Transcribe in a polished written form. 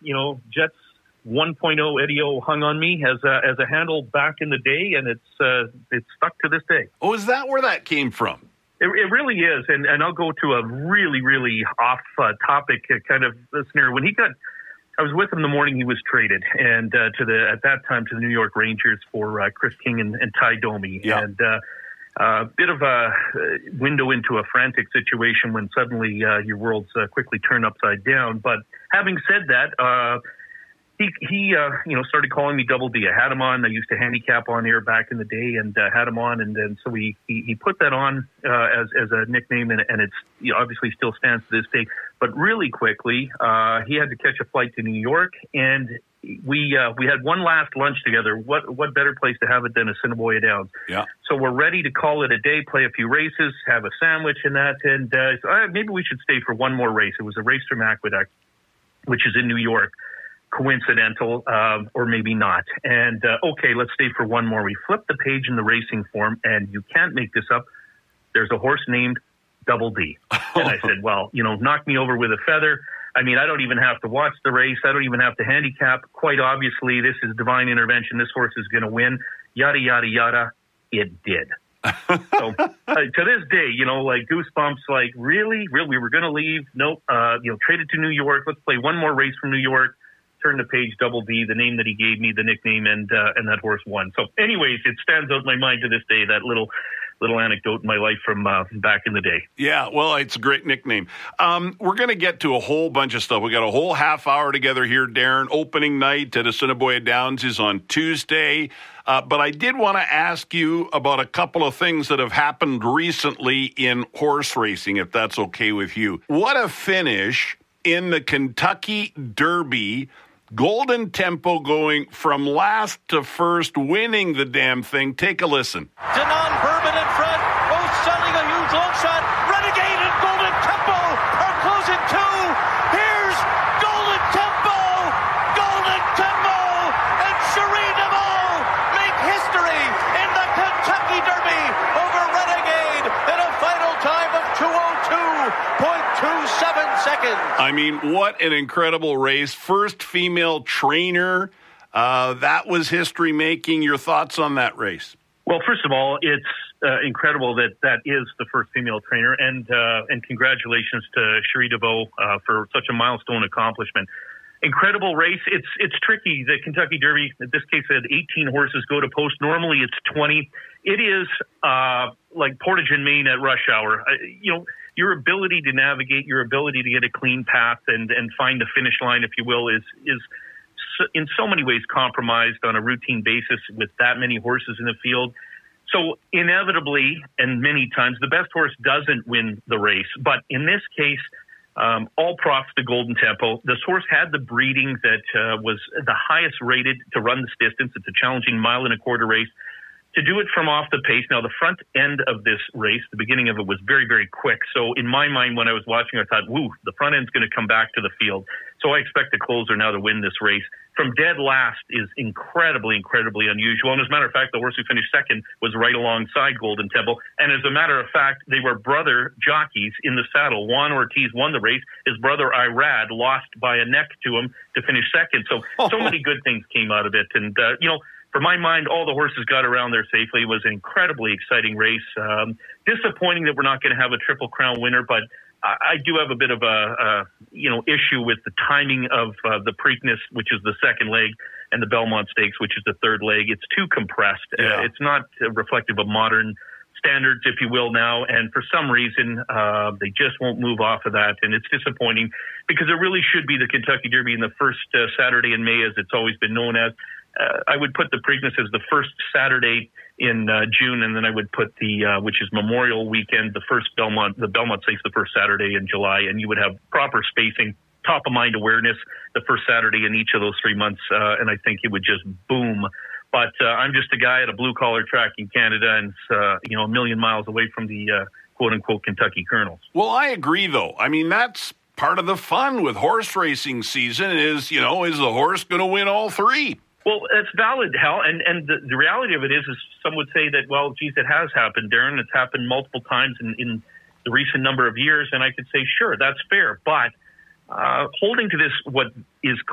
Jets 1.0 Eddie O hung on me as a handle back in the day, and it's stuck to this day. Oh, is that where that came from? It really is, and I'll go to a really, really off topic kind of scenario. When I was with him the morning he was traded, and at that time to the New York Rangers for Chris King and Ty Domi, and a bit of a window into a frantic situation when suddenly your world's quickly turned upside down. But having said that, he started calling me Double D. I had him on. I used to handicap on air back in the day, and had him on, and then so he put that on as a nickname, and it's obviously still stands to this day. But really quickly, he had to catch a flight to New York, and we had one last lunch together. What better place to have it than Assiniboia Downs? Yeah. So we're ready to call it a day, play a few races, have a sandwich and that, and so maybe we should stay for one more race. It was a race from Aqueduct, which is in New York. Coincidental, or maybe not. And okay, let's stay for one more. We flipped the page in the racing form, and you can't make this up. There's a horse named Double D. And I said, well, knock me over with a feather. I mean, I don't even have to watch the race. I don't even have to handicap. Quite obviously, this is divine intervention. This horse is going to win. Yada, yada, yada. It did. So to this day, like goosebumps, like really, we were going to leave. Nope. Traded to New York. Let's play one more race from New York. Turn the page, Double D, the name that he gave me, the nickname, and that horse won. So anyways, it stands out in my mind to this day, that little anecdote in my life from back in the day. Yeah, well, it's a great nickname. We're going to get to a whole bunch of stuff. We got a whole half hour together here, Darren. Opening night at Assiniboia Downs is on Tuesday. But I did want to ask you about a couple of things that have happened recently in horse racing, if that's okay with you. What a finish in the Kentucky Derby. Golden Tempo going from last to first, winning the damn thing. Take a listen. Denon Bourbon in front. Oh, sending a huge long shot. Renegade and Golden Tempo are closing too. Here's Golden Tempo. Golden Tempo and Cherie DeVaux make history in the Kentucky Derby over Renegade in a final time of 2:02.27 seconds. I mean, what an incredible race. First female trainer. That was history making. Your thoughts on that race? Well, first of all, it's incredible that is the first female trainer, and congratulations to Cherie DeVaux for such a milestone accomplishment. Incredible race. It's tricky. The Kentucky Derby, in this case, had 18 horses go to post. Normally, it's 20. It is like Portage and Main at rush hour. Your ability to navigate, your ability to get a clean path and find the finish line, if you will, is in so many ways compromised on a routine basis with that many horses in the field. So inevitably, and many times, the best horse doesn't win the race. But in this case, all props to Golden Tempo. This horse had the breeding that was the highest rated to run this distance. It's a challenging 1.25 mile race. To do it from off the pace, now the front end of this race, the beginning of it was very, very quick. So in my mind, when I was watching, I thought, the front end's going to come back to the field. So I expect the closer now to win this race. From dead last is incredibly, incredibly unusual. And as a matter of fact, the horse who finished second was right alongside Golden Tempo. And as a matter of fact, they were brother jockeys in the saddle. Juan Ortiz won the race. His brother Irad lost by a neck to him to finish second. So many good things came out of it. And, for my mind, all the horses got around there safely. It was an incredibly exciting race. Disappointing that we're not going to have a Triple Crown winner, but I do have a bit of a issue with the timing of the Preakness, which is the second leg, and the Belmont Stakes, which is the third leg. It's too compressed. Yeah. It's not reflective of modern standards, if you will, now. And for some reason, they just won't move off of that. And it's disappointing because it really should be the Kentucky Derby in the first Saturday in May, as it's always been known as. I would put the Preakness as the first Saturday in June, and then I would put the, which is Memorial Weekend, the Belmont Stakes the first Saturday in July, and you would have proper spacing, top of mind awareness the first Saturday in each of those 3 months, and I think it would just boom. But I'm just a guy at a blue-collar track in Canada, and it's, a million miles away from the quote-unquote Kentucky Colonels. Well, I agree, though. I mean, that's part of the fun with horse racing season is the horse going to win all three? Well, it's valid, Hal, and the reality of it is some would say that, well, geez, it has happened, Darren. It's happened multiple times in the recent number of years, and I could say, sure, that's fair. But holding to this, what is